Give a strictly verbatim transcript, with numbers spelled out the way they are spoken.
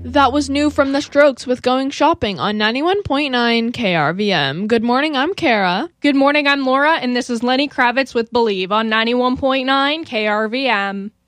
That was new from The Strokes with Going Shopping on ninety-one point nine K R V M. Good morning, I'm Kara. Good morning, I'm Laura, and this is Lenny Kravitz with Believe on ninety-one point nine K R V M.